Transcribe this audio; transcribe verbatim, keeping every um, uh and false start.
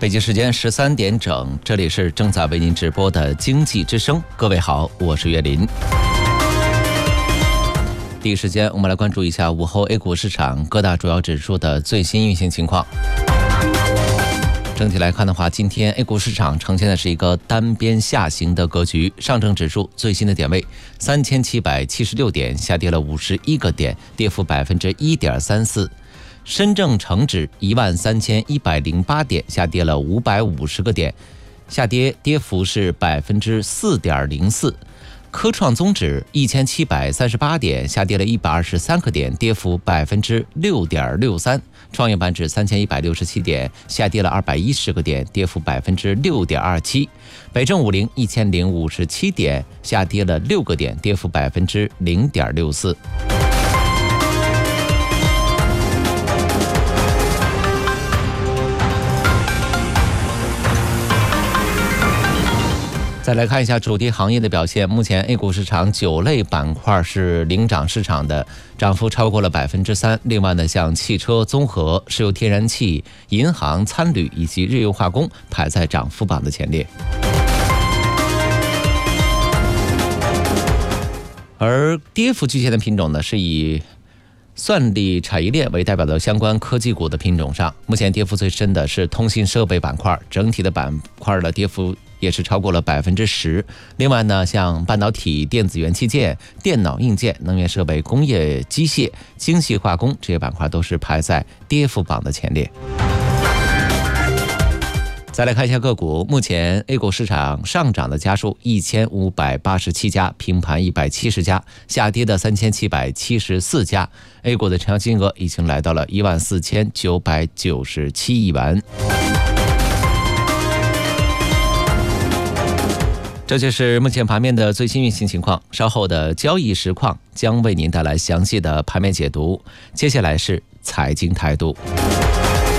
北京时间十三点整，这里是正在为您直播的经济之声。各位好，我是岳林。第一时间，我们来关注一下午后 A 股市场各大主要指数的最新运行情况。整体来看的话，今天 A 股市场呈现的是一个单边下行的格局。上证指数最新的点位三千七百七十六点，下跌了五十一个点，跌幅百分之一点三四。深证成指一万三千一百零八点，下跌了五百五十个点，下跌跌幅是百分之四点零四。科创综指一千七百三十八点，下跌了一百二十三个点，跌幅百分之六点六三。创业板指三千一百六十七点，下跌了二百一十个点，跌幅百分之六点二七。北证五零一千零五十七点，下跌了六个点，跌幅百分之零点六四。再来看一下主题行业的表现。目前 A 股市场九类板块是领涨市场的，涨幅超过了百分之三。另外呢，像汽车、综合、石油天然气、银行、参旅以及日用化工排在涨幅榜的前列。而跌幅居前的品种呢，是以算力产业链为代表的相关科技股的品种上，目前跌幅最深的是通信设备板块，整体的板块的跌幅也是超过了百分之十。另外呢，像半导体、电子元器件、电脑硬件、能源设备、工业机械、精细化工这些板块都是排在跌幅榜的前列。再来看一下个股，目前 A 股市场上涨的家数一千五百八十七家，平盘一百七十家，下跌的三千七百七十四家。A 股的成交金额已经来到了一万四千九百九十七亿元。这就是目前盘面的最新运行情况，稍后的交易实况将为您带来详细的盘面解读。接下来是财经态度。